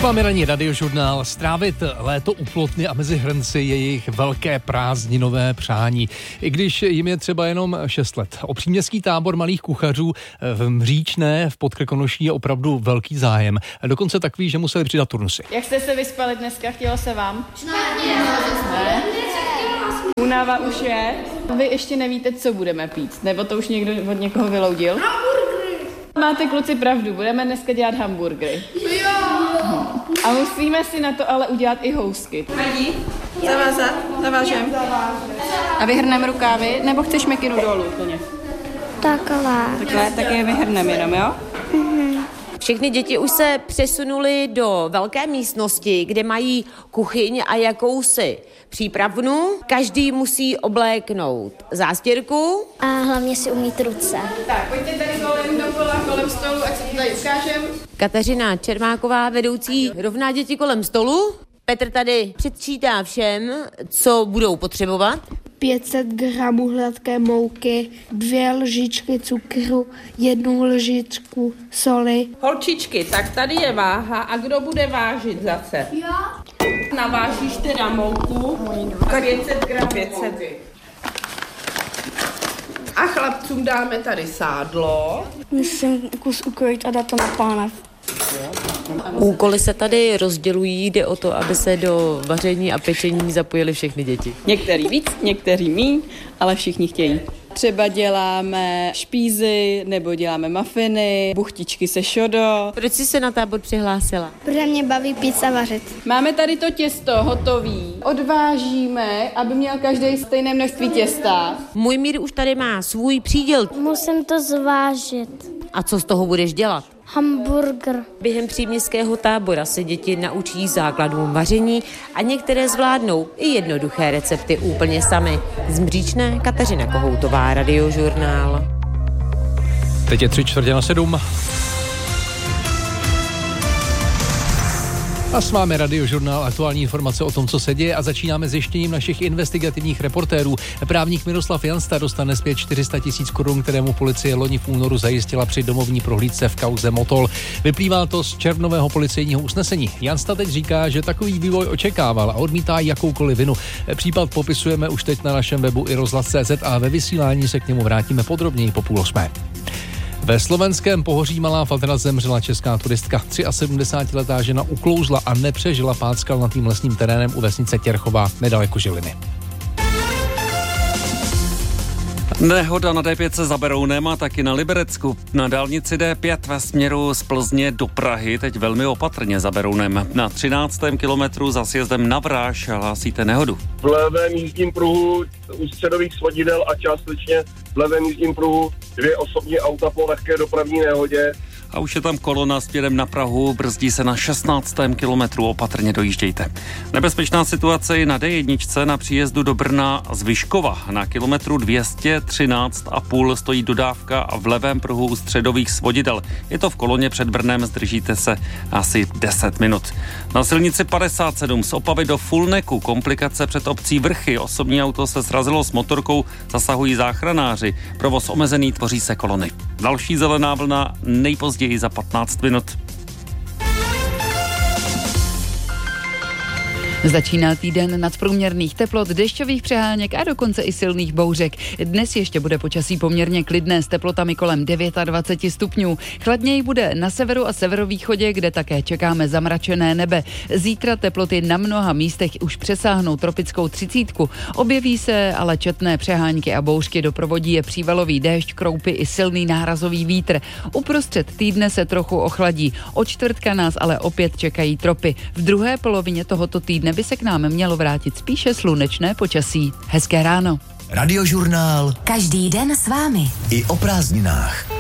vámi ranní radiožurnál. Strávit léto u Plotny a mezi hrnci je jejich velké prázdninové přání. I když jim je třeba jenom 6 let. O příměstský tábor malých kuchařů v Mříčné v Podkrkonoší je opravdu velký zájem. Dokonce takový, že museli přidat turnusy. Jak jste se vyspali dneska? Chtělo se vám? Ne. Únava už je. Vy ještě nevíte, co budeme pít. Nebo to už někdo od někoho vyloudil? Máte kluci pravdu, budeme dneska dělat hamburgery. Jo. A musíme si na to ale udělat i housky. Vadí? Zavážem. A vyhrneme rukávy, nebo chceš mikinu dolů úplně? Takhle, tak je vyhrneme jenom, jo? Všechny děti už se přesunuly do velké místnosti, kde mají kuchyň a jakousi přípravnu. Každý musí obléknout zástěrku. A hlavně si umýt ruce. Tak, pojďte tady kolem stolu, ať se to tady ukážem. Kateřina Čermáková, vedoucí rovná děti kolem stolu. Petr tady předčítá všem, co budou potřebovat. 500 gramů hladké mouky, 2 lžičky cukru, 1 lžičku soli. Holčičky, tak tady je váha a kdo bude vážit zase? Já. Navážíš teda mouku a 500 gram 500. A chlapcům dáme tady sádlo. Musím kus ukrojit a dát to na pánev. Úkoly se tady rozdělují, jde o to, aby se do vaření a pečení zapojili všechny děti. Některý víc, některý míň, ale všichni chtějí. Třeba děláme špízy, nebo děláme mafiny, buchtičky se šodo. Proč jsi se na tábor přihlásila? Protože mě baví pizza vařit. Máme tady to těsto hotový. Odvážíme, aby měl každý stejné množství těsta. Můj Mír už tady má svůj příděl. Musím to zvážit. A co z toho budeš dělat? Hamburger. Během příměstského tábora se děti naučí základům vaření a některé zvládnou i jednoduché recepty úplně sami. Z Mříčné Kateřina Kohoutová, Radiožurnál. Teď je 6:45. A s vámi Radiožurnál, aktuální informace o tom, co se děje, a začínáme zjištěním našich investigativních reportérů. Právník Miroslav Jansta dostane zpět 400 000 korun, kterému policie loni v únoru zajistila při domovní prohlídce v kauze Motol. Vyplývá to z červnového policejního usnesení. Jansta teď říká, že takový vývoj očekával a odmítá jakoukoliv vinu. Případ popisujeme už teď na našem webu iRozhlas.cz a ve vysílání se k němu vrátíme podrobněji po 7:30. Ve slovenském Pohoří Malá Fatra zemřela česká turistka. 73letá žena uklouzla a nepřežila pád skalnatým lesním terénem u vesnice Těrchová nedaleko Žiliny. Nehoda na D5 za Berounem a taky na Liberecku. Na dálnici D5 ve směru z Plzně do Prahy teď velmi opatrně za Berounem. Na 13. kilometru za sjezdem na Vráž hlásíte nehodu. V levém jízdním pruhu u středových svodidel a částečně v levém jízdním pruhu 2 osobní auta po lehké dopravní nehodě. A už je tam kolona směrem na Prahu, brzdí se na 16. kilometru, opatrně dojíždějte. Nebezpečná situace je na D1 na příjezdu do Brna z Vyškova. Na kilometru 213,5 stojí dodávka a v levém pruhu u středových svodidel. Je to v koloně před Brnem, zdržíte se asi 10 minut. Na silnici 57 z Opavy do Fulneku komplikace před obcí Vrchy. Osobní auto se srazilo s motorkou, zasahují záchranáři. Provoz omezený, tvoří se kolony. Další zelená vlna nejpozději za 15 minut. Začíná týden nadprůměrných teplot, dešťových přeháněk a dokonce i silných bouřek. Dnes ještě bude počasí poměrně klidné s teplotami kolem 29 stupňů. Chladněji bude na severu a severovýchodě, kde také čekáme zamračené nebe. Zítra teploty na mnoha místech už přesáhnou tropickou 30. Objeví se ale četné přehánky a bouřky, doprovodí je přívalový déšť, kroupy i silný nárazový vítr. Uprostřed týdne se trochu ochladí. Od čtvrtka nás ale opět čekají tropy. V druhé polovině tohoto týdne by se k nám mělo vrátit spíše slunečné počasí. Hezké ráno. Radiožurnál. Každý den s vámi. I o prázdninách.